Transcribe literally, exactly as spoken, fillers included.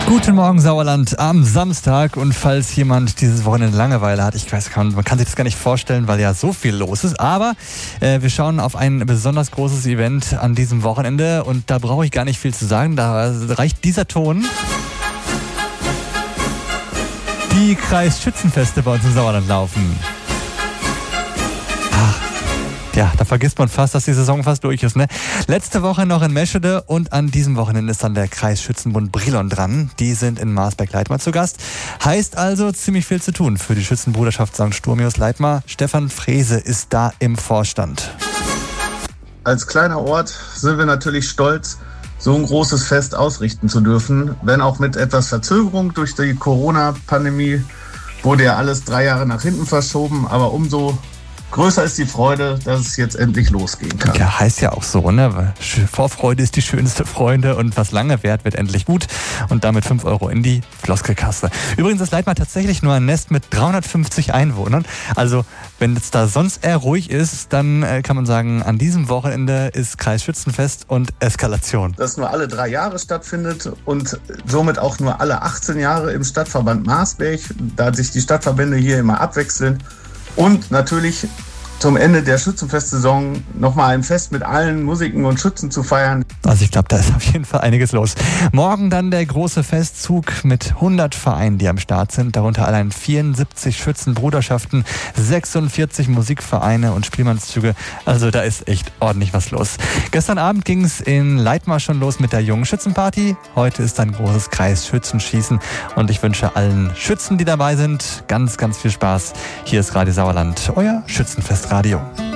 Guten Morgen Sauerland am Samstag, und falls jemand dieses Wochenende Langeweile hat, ich weiß, man kann sich das gar nicht vorstellen, weil ja so viel los ist, aber äh, wir schauen auf ein besonders großes Event an diesem Wochenende und da brauche ich gar nicht viel zu sagen, da reicht dieser Ton. Die Kreisschützenfeste bei uns im Sauerland laufen. Ja, da vergisst man fast, dass die Saison fast durch ist, ne? Letzte Woche noch in Meschede und an diesem Wochenende ist dann der Kreisschützenbund Brilon dran. Die sind in Marsberg-Leitmar zu Gast. Heißt also ziemlich viel zu tun für die Schützenbruderschaft Sankt Sturmius-Leitmar. Stefan Frese ist da im Vorstand. Als kleiner Ort sind wir natürlich stolz, so ein großes Fest ausrichten zu dürfen, wenn auch mit etwas Verzögerung durch die Corona-Pandemie. Wurde ja alles drei Jahre nach hinten verschoben, aber umso größer ist die Freude, dass es jetzt endlich losgehen kann. Ja, heißt ja auch so, ne? Vorfreude ist die schönste Freunde und was lange währt, wird endlich gut. Und damit fünf Euro in die Floskelkasse. Übrigens ist Leitmar tatsächlich nur ein Nest mit dreihundertfünfzig Einwohnern. Also wenn es da sonst eher ruhig ist, dann äh, kann man sagen, an diesem Wochenende ist Kreisschützenfest und Eskalation. Das nur alle drei Jahre stattfindet und somit auch nur alle achtzehn Jahre im Stadtverband Marsberg, da sich die Stadtverbände hier immer abwechseln. Und natürlich zum Ende der Schützenfestsaison nochmal ein Fest mit allen Musiken und Schützen zu feiern. Also ich glaube, da ist auf jeden Fall einiges los. Morgen dann der große Festzug mit hundert Vereinen, die am Start sind. Darunter allein vierundsiebzig Schützenbruderschaften, sechsundvierzig Musikvereine und Spielmannszüge. Also da ist echt ordentlich was los. Gestern Abend ging es in Leitmar schon los mit der Jungen Schützenparty. Heute ist dann großes Kreisschützenschießen. Und ich wünsche allen Schützen, die dabei sind, ganz, ganz viel Spaß. Hier ist Radio Sauerland, euer Schützenfestradio.